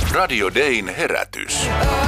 Radio Dayn herätys.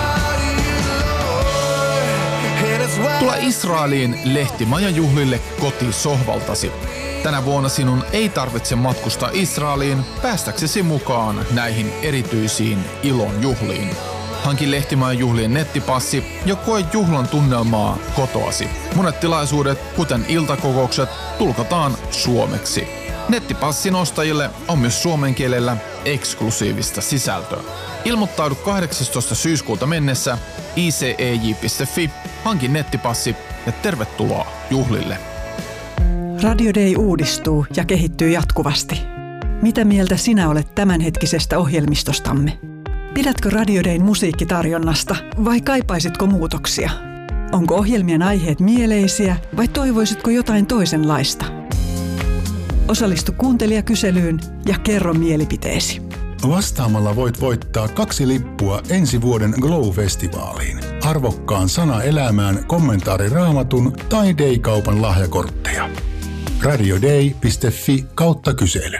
Tule Israeliin lehtimajajuhlille kotisohvaltasi. Tänä vuonna sinun ei tarvitse matkustaa Israeliin päästäksesi mukaan näihin erityisiin ilon juhliin. Hanki lehtimajajuhlien nettipassi ja koe juhlan tunnelmaa kotoasi. Monet tilaisuudet, kuten iltakokoukset, tulkataan suomeksi. Nettipassin ostajille on myös suomen kielellä eksklusiivista sisältöä. Ilmoittaudu 18. syyskuuta mennessä icej.fi, hanki nettipassi ja tervetuloa juhlille. Radio Day uudistuu ja kehittyy jatkuvasti. Mitä mieltä sinä olet tämänhetkisestä ohjelmistostamme? Pidätkö Radio Dayn musiikkitarjonnasta vai kaipaisitko muutoksia? Onko ohjelmien aiheet mieleisiä vai toivoisitko jotain toisenlaista? Osallistu kuuntelijakyselyyn ja kerro mielipiteesi. Vastaamalla voit voittaa 2 lippua ensi vuoden Glow-festivaaliin, arvokkaan sana elämään kommentaari-raamatun tai Day-kaupan lahjakortteja. radioday.fi/kysely.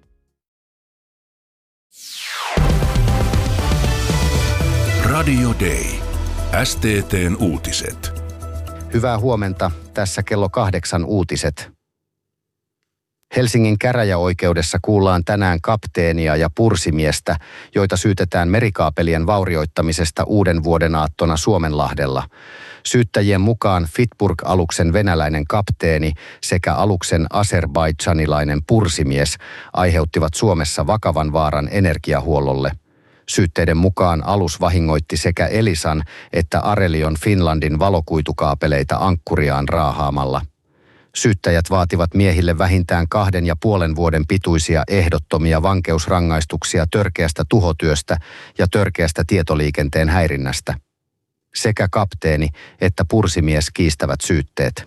Radio Day. STT:n uutiset. Hyvää huomenta. Tässä kello 8 uutiset. Helsingin käräjäoikeudessa kuullaan tänään kapteenia ja pursimiestä, joita syytetään merikaapelien vaurioittamisesta uuden vuoden aattona Suomenlahdella. Syyttäjien mukaan Fitburg-aluksen venäläinen kapteeni sekä aluksen azerbaidžanilainen pursimies aiheuttivat Suomessa vakavan vaaran energiahuollolle. Syytteiden mukaan alus vahingoitti sekä Elisan että Arelion Finlandin valokuitukaapeleita ankkuriaan raahaamalla. Syyttäjät vaativat miehille vähintään 2,5 vuoden pituisia ehdottomia vankeusrangaistuksia törkeästä tuhotyöstä ja törkeästä tietoliikenteen häirinnästä. Sekä kapteeni että pursimies kiistävät syytteet.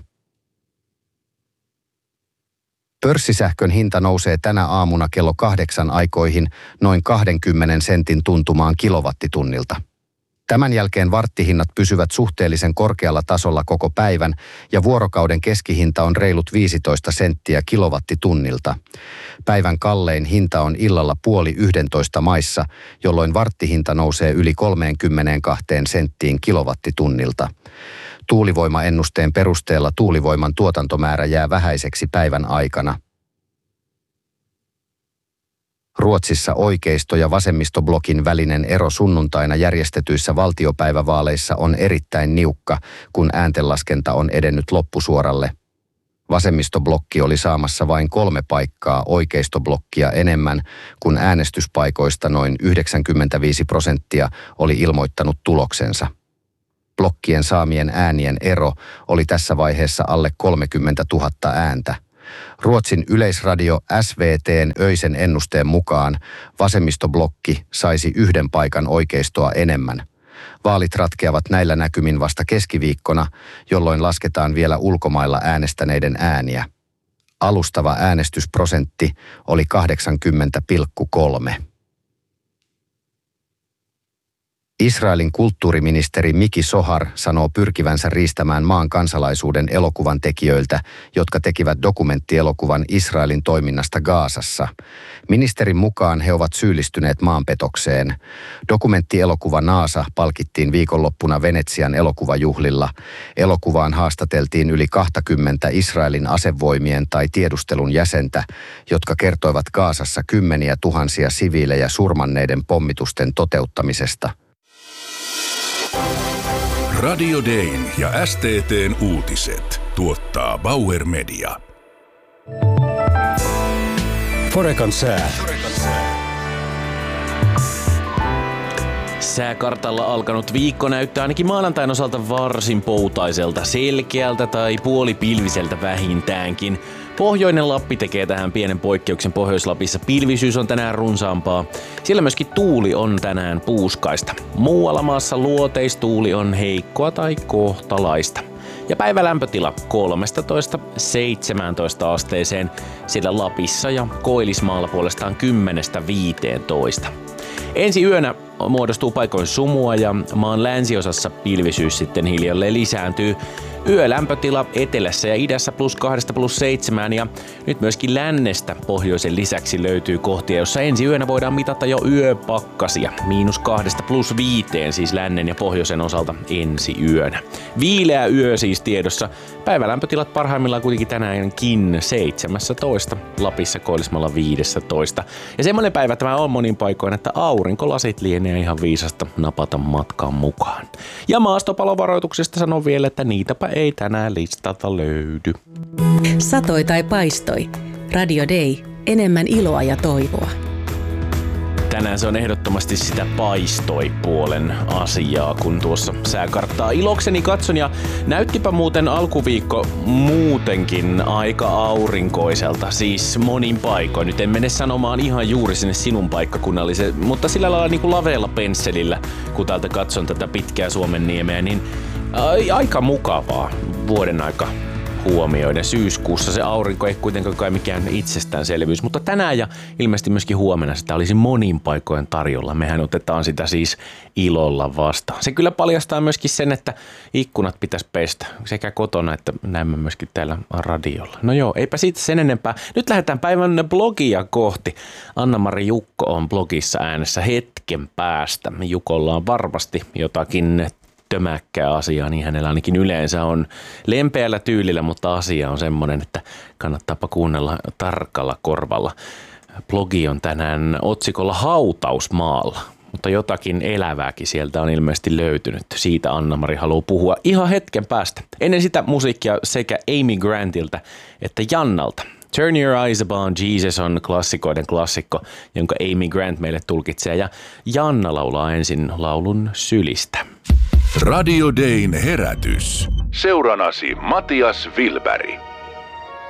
Pörssisähkön hinta nousee tänä aamuna kello 8 aikoihin noin 20 sentin tuntumaan kilowattitunnilta. Tämän jälkeen warttihinnat pysyvät suhteellisen korkealla tasolla koko päivän ja vuorokauden keskihinta on reilut 15 senttiä kilowattitunnilta. Päivän kallein hinta on illalla 10:30 maissa, jolloin warttihinta nousee yli 32 senttiin kilowattitunnilta. Tuulivoimaennusteen perusteella tuulivoiman tuotantomäärä jää vähäiseksi päivän aikana. Ruotsissa oikeisto- ja vasemmistoblokin välinen ero sunnuntaina järjestetyissä valtiopäivävaaleissa on erittäin niukka, kun ääntenlaskenta on edennyt loppusuoralle. Vasemmistoblokki oli saamassa vain 3 paikkaa oikeistoblokkia enemmän, kun äänestyspaikoista noin 95% oli ilmoittanut tuloksensa. Blokkien saamien äänien ero oli tässä vaiheessa alle 30 000 ääntä. Ruotsin yleisradio SVT:n öisen ennusteen mukaan vasemmistoblokki saisi 1 paikan oikeistoa enemmän. Vaalit ratkeavat näillä näkymin vasta keskiviikkona, jolloin lasketaan vielä ulkomailla äänestäneiden ääniä. Alustava äänestysprosentti oli 80,3. Israelin kulttuuriministeri Miki Zohar sanoo pyrkivänsä riistämään maan kansalaisuuden elokuvan tekijöiltä, jotka tekivät dokumenttielokuvan Israelin toiminnasta Gazassa. Ministerin mukaan he ovat syyllistyneet maanpetokseen. Dokumenttielokuva Naasa palkittiin viikonloppuna Venetsian elokuvajuhlilla. Elokuvaan haastateltiin yli 20 Israelin asevoimien tai tiedustelun jäsentä, jotka kertoivat Gazassa 10 000 siviilejä surmanneiden pommitusten toteuttamisesta. Radio Dayn ja STT:n uutiset tuottaa Bauer Media. Forecan sää. Sääkartalla alkanut viikko näyttää ainakin maanantain osalta varsin poutaiselta, selkeältä tai puolipilviseltä vähintäänkin. Pohjoinen Lappi tekee tähän pienen poikkeuksen. Pohjois-Lapissa pilvisyys on tänään runsaampaa. Siellä myöskin tuuli on tänään puuskaista. Muualla maassa luoteistuuli on heikkoa tai kohtalaista. Ja päivälämpötila 13–17 asteeseen, sillä Lapissa ja Koillismaalla puolestaan 10–15. Ensi yönä muodostuu paikoin sumua ja maan länsiosassa pilvisyys sitten hiljalleen lisääntyy. Yölämpötila etelässä ja idässä +2–+7 ja nyt myöskin lännestä pohjoisen lisäksi löytyy kohtia, jossa ensi yönä voidaan mitata jo yöpakkasia. -2–+5 siis lännen ja pohjoisen osalta ensi yönä. Viileä yö siis tiedossa. Päivälämpötilat parhaimmillaan kuitenkin tänäänkin 17, Lapissa Koillismaalla 15. Ja semmoinen päivä tämä on monin paikoin, että aurinkolasit lienee ihan viisasta napata matkaan mukaan. Ja maastopalovaroituksesta sanon vielä, että niitäpä ei tänään listalta löydy. Satoi tai paistoi. Radio Day. Enemmän iloa ja toivoa. Tänään se on ehdottomasti sitä paistoi-puolen asiaa, kun tuossa sääkarttaa ilokseni katson. Ja näyttipä muuten alkuviikko muutenkin aika aurinkoiselta, siis monin paikoin. Nyt en mene sanomaan ihan juuri sinne sinun paikkakunnalle, mutta sillä lailla niin kuin laveella pensselillä, kun täältä katson tätä pitkää Suomenniemeä, niin aika mukavaa vuoden aika huomioiden. Syyskuussa se aurinko ei kuitenkaan kai mikään itsestäänselvyys, mutta tänään ja ilmeisesti myöskin huomenna sitä olisi monin paikoin tarjolla. Mehän otetaan sitä siis ilolla vastaan. Se kyllä paljastaa myöskin sen, että ikkunat pitäisi pestä sekä kotona että näemme myöskin täällä radiolla. No joo, eipä siitä sen enempää. Nyt lähdetään päivän blogia kohti. Anna-Mari Jukko on blogissa äänessä hetken päästä. Jukolla on varmasti jotakin tömäkkää asiaa, niin hänellä ainakin yleensä on lempeällä tyylillä, mutta asia on semmoinen, että kannattaapa kuunnella tarkalla korvalla. Blogi on tänään otsikolla Hautausmaalla, mutta jotakin elävääkin sieltä on ilmeisesti löytynyt. Siitä Anna-Mari haluaa puhua ihan hetken päästä. Ennen sitä musiikkia sekä Amy Grantilta että Jannalta. Turn Your Eyes Upon Jesus on klassikoiden klassikko, jonka Amy Grant meille tulkitsee, ja Janna laulaa ensin laulun Sylistä. Radio Dayn herätys. Seuranasi Matias Wilberg.